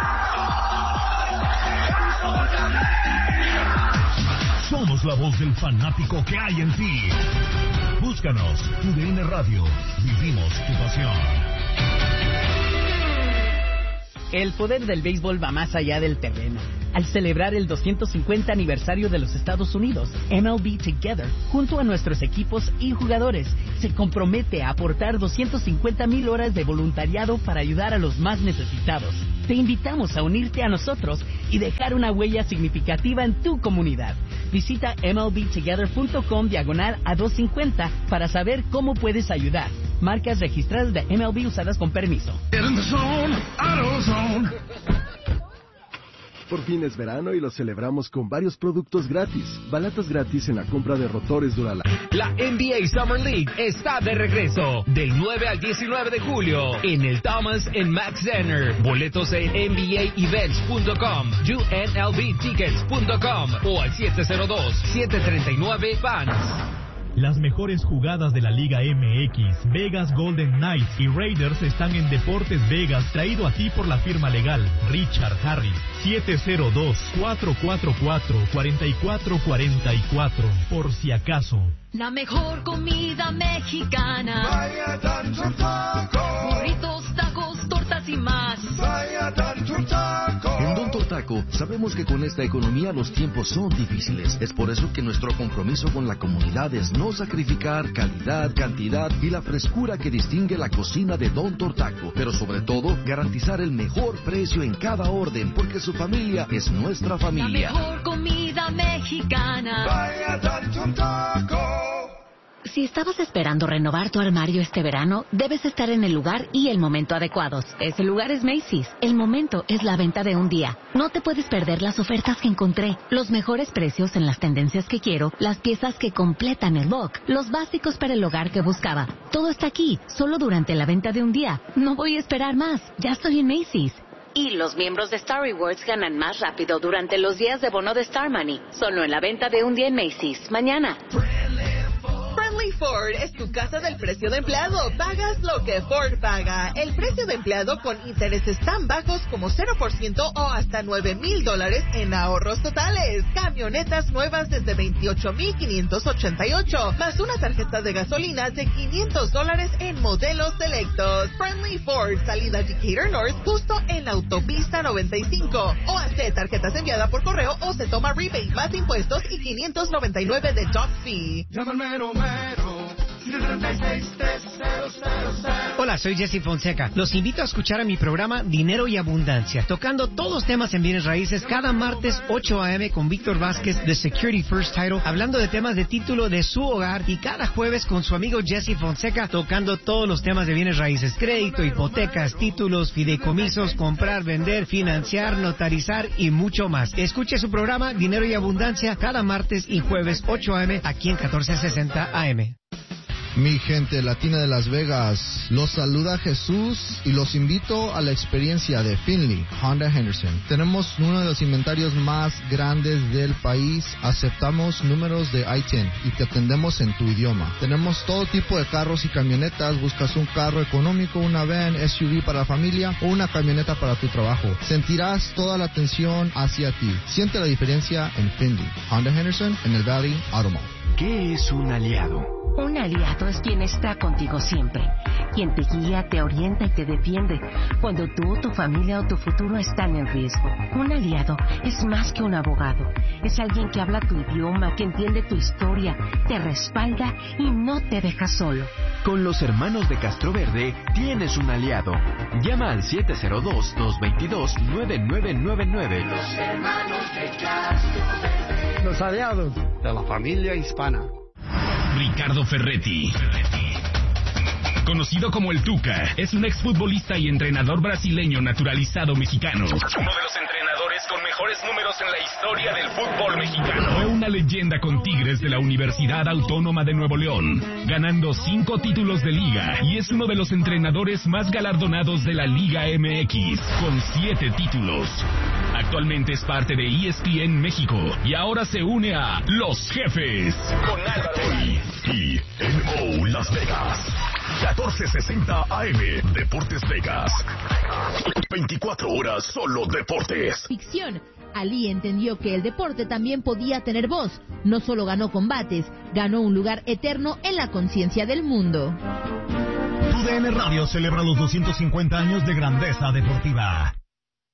Somos la voz del fanático que hay en ti. Búscanos, Tu D N Radio. Vivimos tu pasión. El poder del béisbol va más allá del terreno. Al celebrar el doscientos cincuenta aniversario de los Estados Unidos, M L B Together, junto a nuestros equipos y jugadores, se compromete a aportar doscientas cincuenta mil horas de voluntariado para ayudar a los más necesitados. Te invitamos a unirte a nosotros y dejar una huella significativa en tu comunidad. Visita M L B together punto com diagonal a doscientos cincuenta para saber cómo puedes ayudar. Marcas registradas de M L B usadas con permiso. Por fin es verano y lo celebramos con varios productos gratis. Balatas gratis en la compra de rotores Durala. La N B A Summer League está de regreso del nueve al diecinueve de julio en el Thomas and Mack Center. Boletos en N B A events punto com, U N L V tickets punto com o al siete cero dos, siete tres nueve, fans. Las mejores jugadas de la Liga M X, Vegas Golden Knights y Raiders están en Deportes Vegas, traído a ti por la firma legal Richard Harris. siete cero dos, cuatro cuatro cuatro, cuatro cuatro cuatro cuatro, por si acaso. La mejor comida mexicana. Vaya Don Taco. Burritos, tacos, tortas y más. Vaya Don Taco. En Don Taco sabemos que con esta economía los tiempos son difíciles. Es por eso que nuestro compromiso con la comunidad es no sacrificar calidad, cantidad y la frescura que distingue la cocina de Don Taco. Pero sobre todo, garantizar el mejor precio en cada orden, porque su familia es nuestra familia. La mejor comida mexicana. Vaya Don Taco. Si estabas esperando renovar tu armario este verano, debes estar en el lugar y el momento adecuados. Ese lugar es Macy's. El momento es la venta de un día. No te puedes perder las ofertas que encontré, los mejores precios en las tendencias que quiero, las piezas que completan el look, los básicos para el hogar que buscaba. Todo está aquí, solo durante la venta de un día. No voy a esperar más. Ya estoy en Macy's. Y los miembros de Star Rewards ganan más rápido durante los días de bono de Star Money. Solo en la venta de un día en Macy's. Mañana. Friendly Ford es tu casa del precio de empleado. Pagas lo que Ford paga. El precio de empleado con intereses tan bajos como cero por ciento o hasta nueve mil dólares en ahorros totales. Camionetas nuevas desde veintiocho mil quinientos ochenta y ocho, más una tarjeta de gasolina de quinientos dólares en modelos selectos. Friendly Ford, salida Decatur North, justo en la autopista noventa y cinco. O hace tarjetas enviadas por correo o se toma rebate más impuestos y quinientos noventa y nueve de dock fee. Llama al mero mero, siete tres seis, tres cero cero cero. Hola, soy Jesse Fonseca. Los invito a escuchar a mi programa Dinero y Abundancia, tocando todos los temas en bienes raíces cada martes ocho a eme con Víctor Vázquez de Security First Title, hablando de temas de título de su hogar, y cada jueves con su amigo Jesse Fonseca tocando todos los temas de bienes raíces: crédito, hipotecas, títulos, fideicomisos, comprar, vender, financiar, notarizar y mucho más. Escuche su programa Dinero y Abundancia cada martes y jueves ocho a eme aquí en catorce sesenta A M. Mi gente latina de Las Vegas, los saluda Jesús y los invito a la experiencia de Finley, Honda Henderson. Tenemos uno de los inventarios más grandes del país, aceptamos números de I diez y te atendemos en tu idioma. Tenemos todo tipo de carros y camionetas. Buscas un carro económico, una van, S U V para la familia o una camioneta para tu trabajo. Sentirás toda la atención hacia ti. Siente la diferencia en Finley, Honda Henderson en el Valley Auto Mall. ¿Qué es un aliado? Un aliado es quien está contigo siempre, quien te guía, te orienta y te defiende cuando tú, tu familia o tu futuro están en riesgo. Un aliado es más que un abogado, es alguien que habla tu idioma, que entiende tu historia, te respalda y no te deja solo. Con los hermanos de Castroverde tienes un aliado. Llama al siete cero dos, dos dos dos, nueve nueve nueve nueve. Los hermanos de Castroverde. Los aliados de la familia hispana. Ricardo Ferretti, conocido como el Tuca, es un exfutbolista y entrenador brasileño naturalizado mexicano. Uno de los entrenadores con mejores números en la historia del fútbol mexicano. Fue una leyenda con Tigres de la Universidad Autónoma de Nuevo León, ganando cinco títulos de liga, y es uno de los entrenadores más galardonados de la Liga M X, con siete títulos. Actualmente es parte de E S P N México y ahora se une a Los Jefes con Álvaro y N O Las Vegas. catorce sesenta A M Deportes Vegas. veinticuatro horas solo deportes. Ficción. Ali entendió que el deporte también podía tener voz. No solo ganó combates, ganó un lugar eterno en la conciencia del mundo. Tu D N Radio celebra los doscientos cincuenta años de grandeza deportiva.